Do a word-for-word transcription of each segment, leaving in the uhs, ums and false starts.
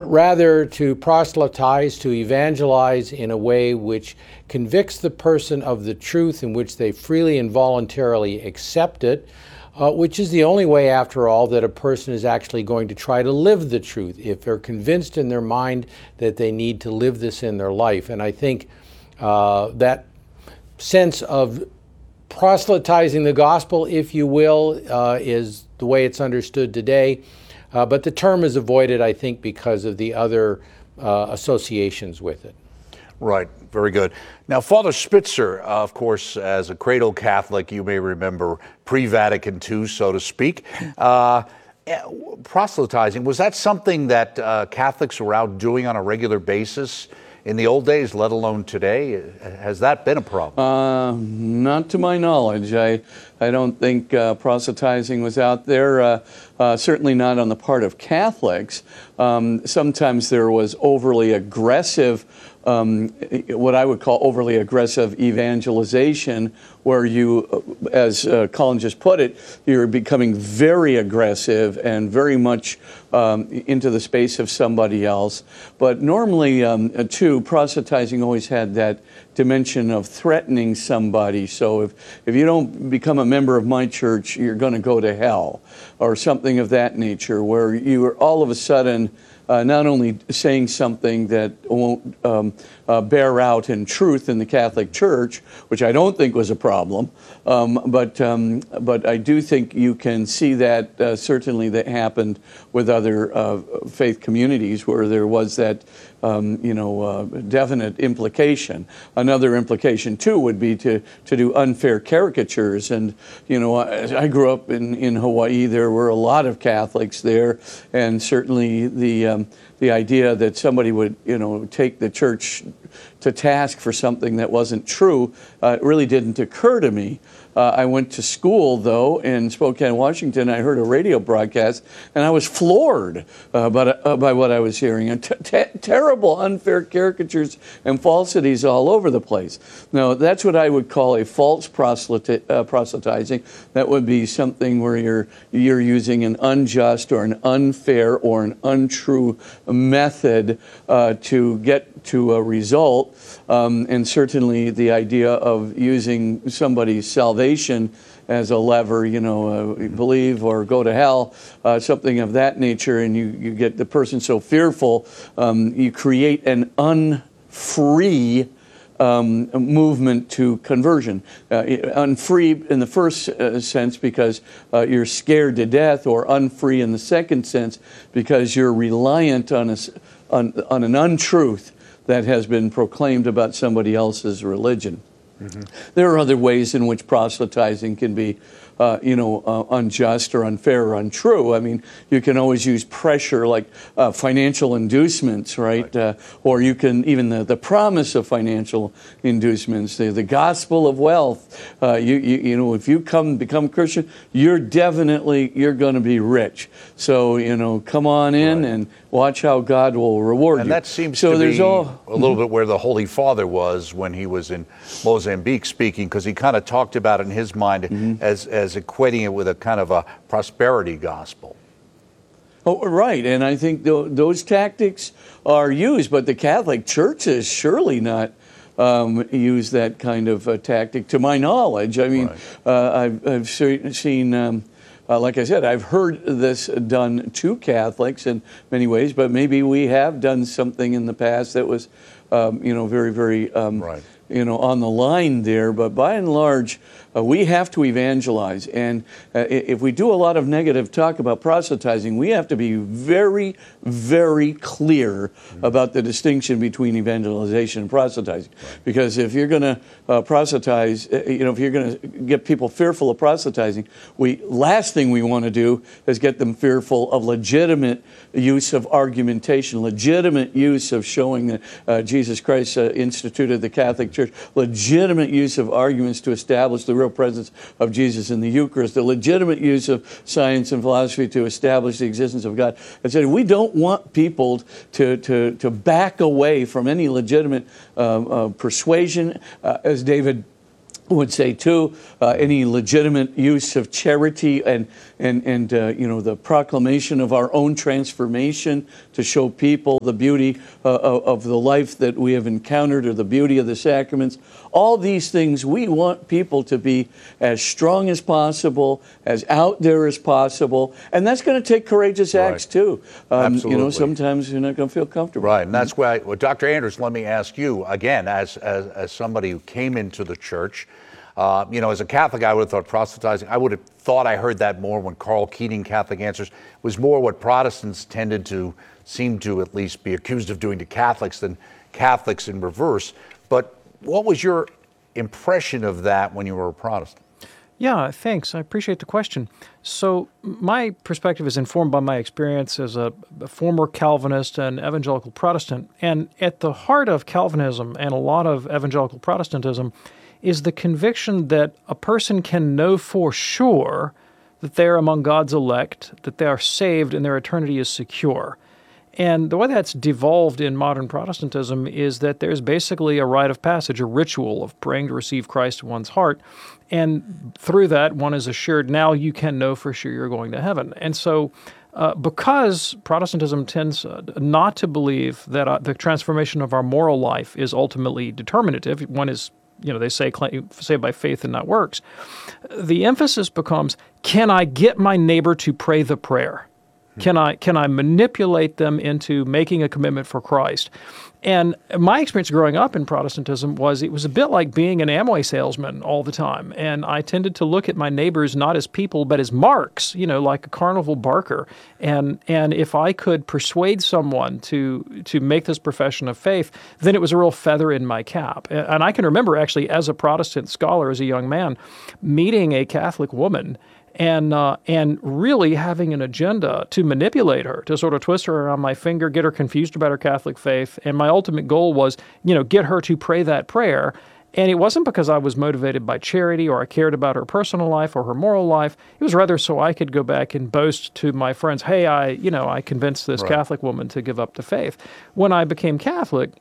rather to proselytize, to evangelize in a way which convicts the person of the truth in which they freely and voluntarily accept it, uh, which is the only way, after all, that a person is actually going to try to live the truth, if they're convinced in their mind that they need to live this in their life. And I think uh, that sense of proselytizing the gospel, if you will, uh, is the way it's understood today. Uh, but the term is avoided, I think, because of the other uh, associations with it. Right. Very good. Now, Father Spitzer, uh, of course, as a cradle Catholic, you may remember pre-Vatican two, so to speak. Uh, proselytizing, was that something that uh, Catholics were out doing on a regular basis in the old days, let alone today? Has that been a problem? Uh, not to my knowledge. I, I don't think uh, proselytizing was out there, uh, uh, certainly not on the part of Catholics. Um, sometimes there was overly aggressive, um, what I would call overly aggressive evangelization, where you, as uh, Colin just put it, you're becoming very aggressive and very much um, into the space of somebody else. But normally, um, too, proselytizing always had that dimension of threatening somebody. So if, if you don't become a member of my church, you're going to go to hell, or something of that nature, where you are all of a sudden Uh, not only saying something that won't um, uh, bear out in truth in the Catholic Church, which I don't think was a problem, um, but um, but I do think you can see that uh, certainly that happened with other uh, faith communities where there was that um, you know uh, definite implication. Another implication too would be to to do unfair caricatures. And you know I, I grew up in in Hawaii. There were a lot of Catholics there, and certainly the um, the idea that somebody would, you know, take the church to task for something that wasn't true uh, really didn't occur to me. Uh, I went to school, though, in Spokane, Washington. I heard a radio broadcast, and I was floored uh, by, uh, by what I was hearing. And t- t- terrible, unfair caricatures and falsities all over the place. Now, that's what I would call a false proselyti- uh, proselytizing. That would be something where you're you're using an unjust or an unfair or an untrue method uh, to get to a result. Um, and certainly the idea of using somebody's salvation as a lever, you know, uh, believe or go to hell, uh, something of that nature, and you, you get the person so fearful, um, you create an unfree um, movement to conversion. Uh, unfree in the first uh, sense because uh, you're scared to death, or unfree in the second sense because you're reliant on, a, on, on an untruth that has been proclaimed about somebody else's religion. Mm-hmm. There are other ways in which proselytizing can be, uh, you know, uh, unjust or unfair or untrue. I mean, you can always use pressure, like uh, financial inducements, right? right. Uh, or you can even the, the promise of financial inducements, the, the gospel of wealth. Uh, you, you you know, if you come become Christian, you're definitely you're going to be rich. So you know, come on in right. and watch how God will reward and you. And that seems so to there's be all, a little bit where the Holy Father was when he was in Mozambique speaking, because he kind of talked about it in his mind mm-hmm. as, as equating it with a kind of a prosperity gospel. Oh, right. And I think th- those tactics are used, but the Catholic Church has surely not um, used that kind of uh, tactic, to my knowledge. I mean, right. uh, I've, I've seen... Um, Uh, like I said, I've heard this done to Catholics in many ways, but maybe we have done something in the past that was, um, you know, very, very, um, right. you know, on the line there. But by and large, uh, we have to evangelize. And uh, if we do a lot of negative talk about proselytizing, we have to be very, very clear mm-hmm. about the distinction between evangelization and proselytizing. Right. Because if you're going to uh, proselytize, uh, you know, if you're going to get people fearful of proselytizing, we last thing we want to do is get them fearful of legitimate use of argumentation, legitimate use of showing that uh, Jesus Christ uh, instituted the Catholic Church, legitimate use of arguments to establish the real presence of Jesus in the Eucharist, the legitimate use of science and philosophy to establish the existence of God. I said we don't want people to to to back away from any legitimate uh, uh, persuasion, uh, as David would say too, uh, any legitimate use of charity and and, and uh, you know, the proclamation of our own transformation to show people the beauty uh, of the life that we have encountered, or the beauty of the sacraments. All these things, we want people to be as strong as possible, as out there as possible, and that's going to take courageous acts Right. too. Um, Absolutely. You know, sometimes you're not going to feel comfortable. Right, and that's why, well, Doctor Anders, let me ask you again, as as, as somebody who came into the church, uh, you know, as a Catholic, I would have thought proselytizing. I would have thought I heard that more when Carl Keating, Catholic Answers, was more what Protestants tended to seem to at least be accused of doing to Catholics than Catholics in reverse. But what was your impression of that when you were a Protestant? Yeah, thanks. I appreciate the question. So my perspective is informed by my experience as a, a former Calvinist and evangelical Protestant. And at the heart of Calvinism and a lot of evangelical Protestantism is the conviction that a person can know for sure that they're among God's elect, that they are saved, and their eternity is secure. And the way that's devolved in modern Protestantism is that there's basically a rite of passage, a ritual of praying to receive Christ in one's heart. And through that, one is assured, now you can know for sure you're going to heaven. And so uh, because Protestantism tends uh, not to believe that uh, the transformation of our moral life is ultimately determinative, one is, you know, they say claim, saved by faith and not works, the emphasis becomes, can I get my neighbor to pray the prayer? Can I can I manipulate them into making a commitment for Christ? And my experience growing up in Protestantism was it was a bit like being an Amway salesman all the time. And I tended to look at my neighbors not as people, but as marks, you know, like a carnival barker. And and if I could persuade someone to to make this profession of faith, then it was a real feather in my cap. And I can remember actually as a Protestant scholar, as a young man, meeting a Catholic woman and uh, and really having an agenda to manipulate her, to sort of twist her around my finger, get her confused about her Catholic faith. And my ultimate goal was, you know, get her to pray that prayer. And it wasn't because I was motivated by charity or I cared about her personal life or her moral life. It was rather so I could go back and boast to my friends, hey, I, you know, I convinced this Right. Catholic woman to give up the faith. When I became Catholic,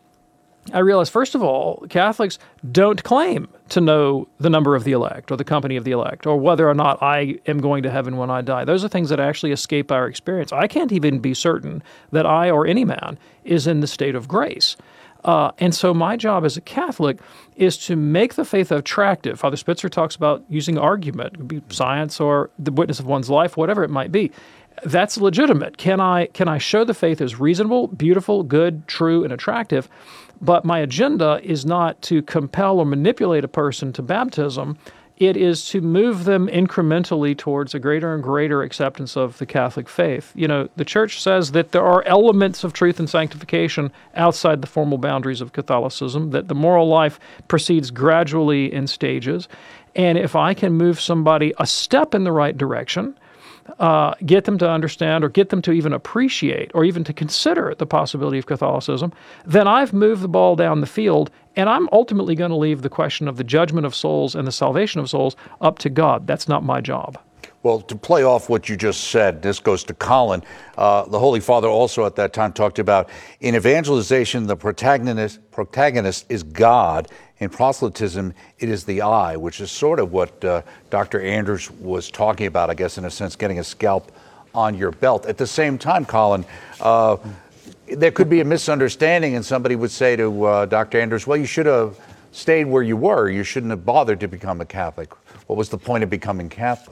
I realized, first of all, Catholics don't claim to know the number of the elect or the company of the elect or whether or not I am going to heaven when I die. Those are things that actually escape our experience. I can't even be certain that I or any man is in the state of grace. Uh, and so my job as a Catholic is to make the faith attractive. Father Spitzer talks about using argument, it could be science or the witness of one's life, whatever it might be. That's legitimate. Can I can I show the faith as reasonable, beautiful, good, true, and attractive? But my agenda is not to compel or manipulate a person to baptism. It is to move them incrementally towards a greater and greater acceptance of the Catholic faith. You know, the Church says that there are elements of truth and sanctification outside the formal boundaries of Catholicism, that the moral life proceeds gradually in stages. And if I can move somebody a step in the right direction, Uh, get them to understand or get them to even appreciate or even to consider the possibility of Catholicism, then I've moved the ball down the field, and I'm ultimately going to leave the question of the judgment of souls and the salvation of souls up to God. That's not my job. Well, to play off what you just said, this goes to Colin. Uh, the Holy Father also at that time talked about in evangelization, the protagonist, protagonist is God. In proselytism, it is the I, which is sort of what uh, Doctor Anders was talking about, I guess, in a sense, getting a scalp on your belt. At the same time, Colin, uh, there could be a misunderstanding, and somebody would say to uh, Doctor Anders, well, you should have stayed where you were. You shouldn't have bothered to become a Catholic. What was the point of becoming Catholic?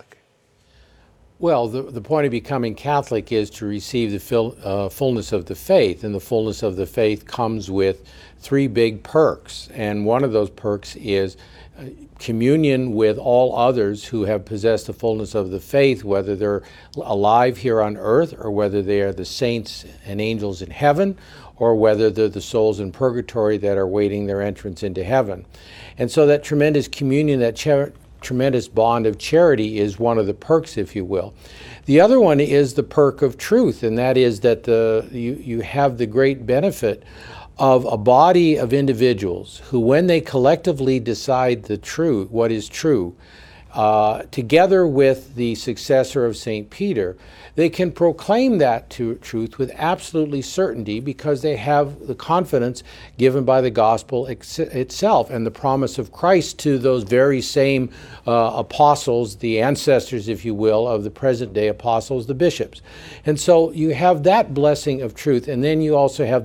Well, the, the point of becoming Catholic is to receive the fil- uh, fullness of the faith, and the fullness of the faith comes with three big perks, and one of those perks is uh, communion with all others who have possessed the fullness of the faith, whether they're alive here on earth or whether they are the saints and angels in heaven, or whether they're the souls in purgatory that are waiting their entrance into heaven. And so that tremendous communion, that char- tremendous bond of charity is one of the perks, if you will. The other one is the perk of truth, and that is that the you, you have the great benefit of a body of individuals who, when they collectively decide the truth, what is true, uh, together with the successor of Saint Peter, they can proclaim that to truth with absolutely certainty because they have the confidence given by the gospel ex- itself and the promise of Christ to those very same uh, apostles, the ancestors, if you will, of the present day apostles, the bishops. And so you have that blessing of truth, and then you also have